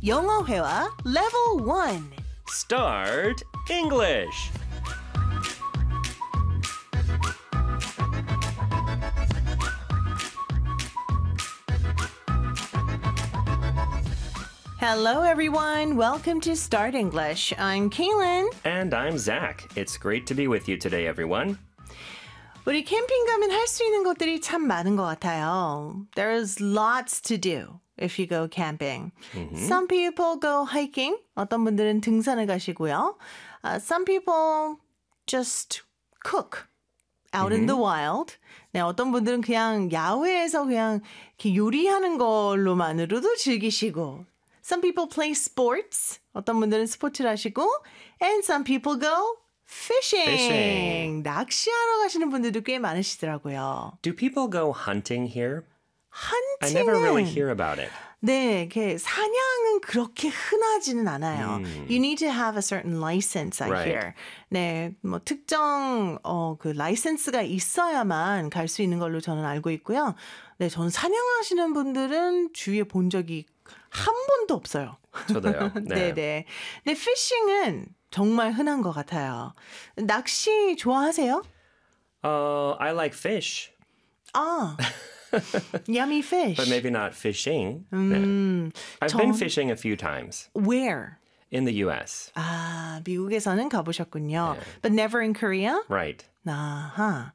영어 회화 Level 1. Start English. Hello, everyone. Welcome to Start English. I'm Kaylin. And I'm Zach. It's great to be with you today, everyone. 우리 캠핑 가면 할 수 있는 것들이 참 많은 것 같아요. There's lots to do if you go camping. Some people go hiking. 어떤 분들은 등산을 가시고요. Some people just cook out in the wild. 네, 어떤 분들은 그냥 야외에서 그냥 이렇게 요리하는 걸로만으로도 즐기시고. Some people play sports. 어떤 분들은 스포츠를 하시고. And some people go fishing. 낚시하러 가시는 분들도 꽤 많으시더라고요. Do people go hunting here? I 헌팅은 never really hear about it. 네, 이렇게 사냥은 그렇게 흔하지는 않아요. You need to have a certain license, I Right. hear. 네, 뭐 특정 그 라이센스가 있어야만 갈 수 있는 걸로 저는 알고 있고요. 네, 저는 사냥하시는 분들은 주위에 본 적이 한 번도 없어요. 저도요. 네. 네네. 근데 피싱은 정말 흔한 것 같아요. 낚시 좋아하세요? I like fish, 아, yummy fish. but maybe not fishing. 네. I've been fishing a few times Where? in the U.S. 아, 미국에서는 가보셨군요. 네. But never in Korea? Right. 아하.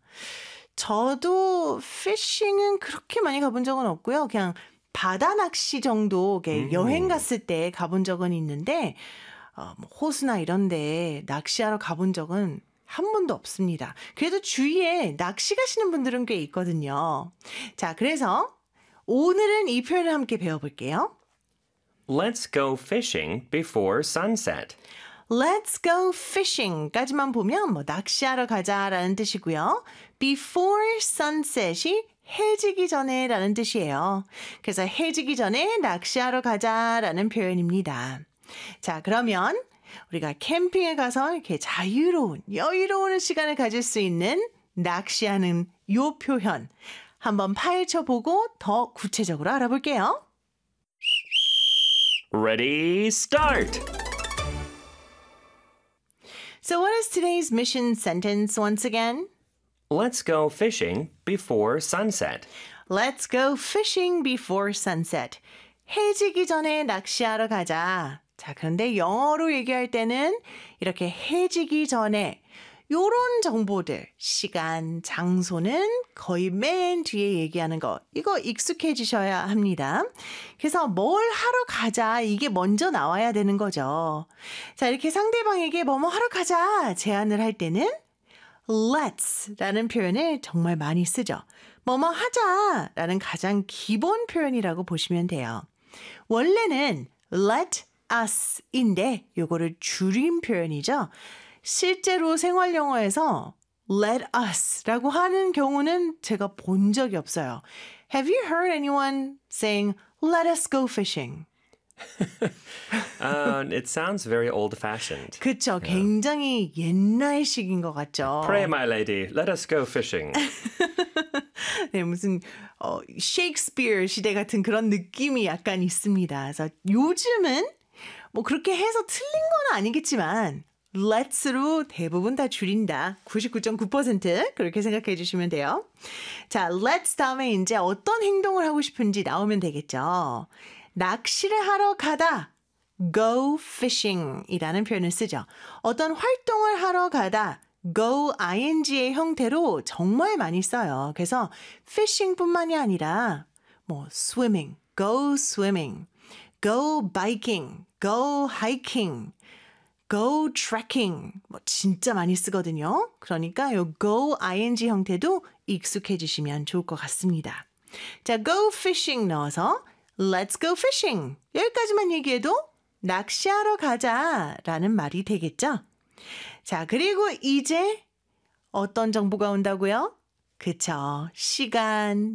저도 피싱은 그렇게 많이 가본 적은 없고요. 그냥 바다 낚시 정도 여행 갔을 때 가본 적은 있는데 뭐 호수나 이런 데 낚시하러 가본 적은 한 번도 없습니다. 그래도 주위에 낚시 가시는 분들은 꽤 있거든요. 자, 그래서 오늘은 이 표현을 함께 배워볼게요. Let's go fishing before sunset. Let's go fishing까지만 보면 뭐 낚시하러 가자라는 뜻이고요. Before sunset이 해지기 전에라는 뜻이에요. 그래서 해지기 전에 낚시하러 가자라는 표현입니다. 자, 그러면 우리가 캠핑에 가서 이렇게 자유로운, 여유로운 시간을 가질 수 있는 낚시하는 요 표현 한번 파헤쳐 보고 더 구체적으로 알아볼게요. Ready, start! So what is today's mission sentence once again? Let's go fishing before sunset. Let's go fishing before sunset. 해지기 전에 낚시하러 가자. 자, 그런데 영어로 얘기할 때는 이렇게 해지기 전에 요런 정보들, 시간, 장소는 거의 맨 뒤에 얘기하는 거. 이거 익숙해지셔야 합니다. 그래서 뭘 하러 가자. 이게 먼저 나와야 되는 거죠. 자, 이렇게 상대방에게 뭐뭐 하러 가자 제안을 할 때는 let's라는 표현을 정말 많이 쓰죠. 뭐뭐 하자라는 가장 기본 표현이라고 보시면 돼요. 원래는 let us인데 요거를 줄인 표현이죠. 실제로 생활 영어에서 let us라고 하는 경우는 제가 본 적이 없어요. Have you heard anyone saying let us go fishing? It sounds very old-fashioned. 그쵸. 굉장히 옛날식인 것 같죠. Pray, my lady, let us go fishing. 네, 무슨 셰익스피어 시대 같은 그런 느낌이 약간 있습니다. 그래서 요즘은 뭐 그렇게 해서 틀린 건 아니겠지만 let's로 대부분 다 줄인다. 99.9% 그렇게 생각해 주시면 돼요. 자, let's 다음에 이제 어떤 행동을 하고 싶은지 나오면 되겠죠. 낚시를 하러 가다. go fishing 이라는 표현을 쓰죠. 어떤 활동을 하러 가다. go ing의 형태로 정말 많이 써요. 그래서 fishing뿐만이 아니라 뭐 swimming, go swimming, go biking, go hiking, go trekking 뭐 진짜 많이 쓰거든요. 그러니까 요 go ing 형태도 익숙해지시면 좋을 것 같습니다. 자, go fishing 넣어서 let's go fishing 여기까지만 얘기해도 낚시하러 가자라는 말이 되겠죠. 자, 그리고 이제 어떤 정보가 온다고요? 그쵸. 시간,